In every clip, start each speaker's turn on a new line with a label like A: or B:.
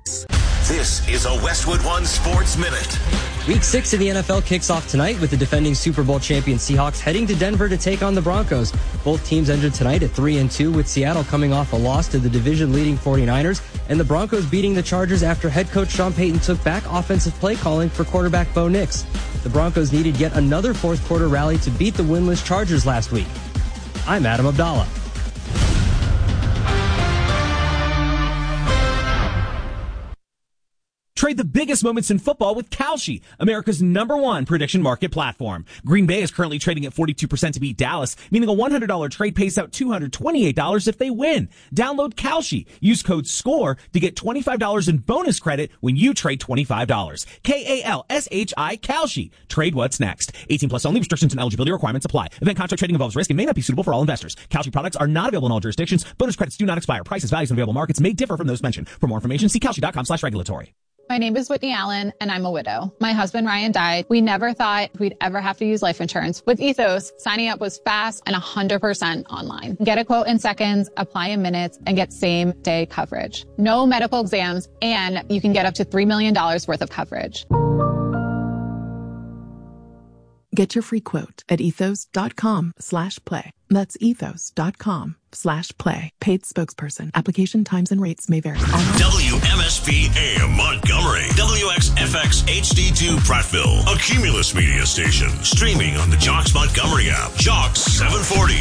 A: This is a Westwood One Sports Minute.
B: Week 6 of the NFL kicks off tonight with the defending Super Bowl champion Seahawks heading to Denver to take on the Broncos. Both teams entered tonight at 3-2, with Seattle coming off a loss to the division-leading 49ers, and the Broncos beating the Chargers after head coach Sean Payton took back offensive play calling for quarterback Bo Nix. The Broncos needed yet another fourth-quarter rally to beat the winless Chargers last week. I'm Adam Abdallah.
C: Trade the biggest moments in football with Kalshi, America's #1 prediction market platform. Green Bay is currently trading at 42% to beat Dallas, meaning a $100 trade pays out $228 if they win. Download Kalshi. Use code SCORE to get $25 in bonus credit when you trade $25. Kalshi, Kalshi. Trade what's next. 18 plus only. Restrictions and eligibility requirements apply. Event contract trading involves risk and may not be suitable for all investors. Kalshi products are not available in all jurisdictions. Bonus credits do not expire. Prices, values, and available markets may differ from those mentioned. For more information, see kalshi.com/regulatory.
D: My name is Whitney Allen, and I'm a widow. My husband, Ryan, died. We never thought we'd ever have to use life insurance. With Ethos, signing up was fast and 100% online. Get a quote in seconds, apply in minutes, and get same-day coverage. No medical exams, and you can get up to $3 million worth of coverage.
E: Get your free quote at ethos.com/play. That's ethos.com/play. Paid spokesperson. Application times and rates may vary.
A: WMSP AM Montgomery. WXFX HD2 Prattville. A Cumulus media station. Streaming on the Jocks Montgomery app. Jocks 740.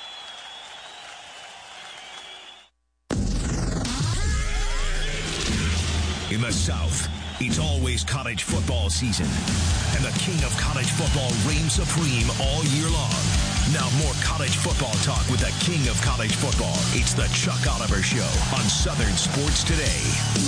F: In the South, it's always college football season, and the king of college football reigns supreme all year long. Now more college football talk with the king of college football. It's the Chuck Oliver Show on Southern Sports Today.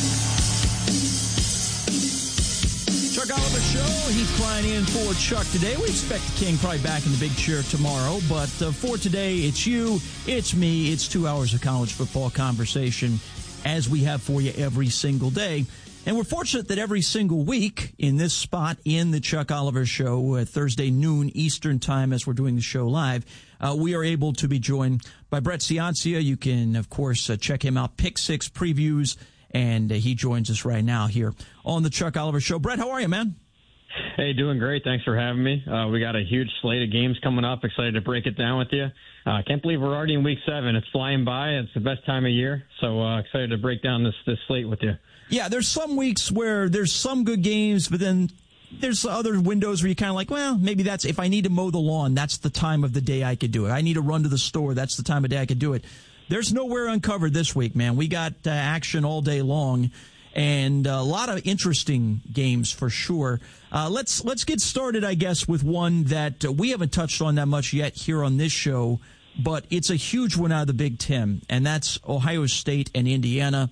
G: Chuck Oliver Show, Heath Klein in for Chuck today. We expect the king probably back in the big chair tomorrow, but for today, it's you, it's me, it's 2 hours of college football conversation as we have for you every single day. And we're fortunate that every single week in this spot in the Chuck Oliver Show, Thursday noon Eastern time as we're doing the show live, we are able to be joined by Brett Ciancia. You can, of course, check him out, Pick Six Previews, and he joins us right now here on the Chuck Oliver Show. Brett, how are you, man?
H: Hey, doing great. Thanks for having me. We got a huge slate of games coming up. Excited to break it down with you. Can't believe we're already in week 7. It's flying by. It's the best time of year. So excited to break down this slate with you.
G: Yeah, there's some weeks where there's some good games, but then there's other windows where you're kind of like, well, maybe that's if I need to mow the lawn, that's the time of the day I could do it. I need to run to the store, that's the time of day I could do it. There's nowhere uncovered this week, man. We got action all day long and a lot of interesting games for sure. Let's get started, I guess, with one that we haven't touched on that much yet here on this show, but it's a huge one out of the Big Ten, and that's Ohio State and Indiana.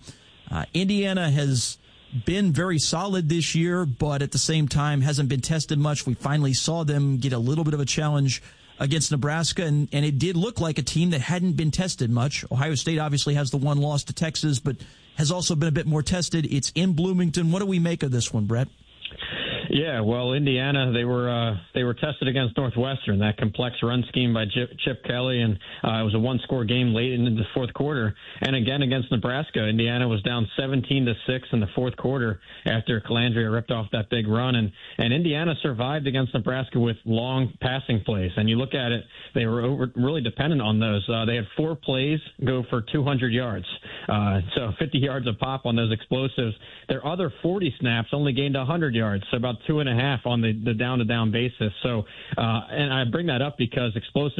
G: Indiana has been very solid this year, but at the same time hasn't been tested much. We finally saw them get a little bit of a challenge against Nebraska, and it did look like a team that hadn't been tested much. Ohio State obviously has the one loss to Texas, but has also been a bit more tested. It's in Bloomington. What do we make of this one, Brett?
H: Yeah, well, Indiana, they were tested against Northwestern, that complex run scheme by Chip Kelly, and it was a one-score game late into the fourth quarter. And again, against Nebraska, Indiana was down 17-6 in the fourth quarter after Calandria ripped off that big run. And Indiana survived against Nebraska with long passing plays. And you look at it, they were really dependent on those. They had 4 plays go for 200 yards, so 50 yards a pop on those explosives. Their other 40 snaps only gained 100 yards, so about 2.5 on the down-to-down basis. So, and I bring that up because explosive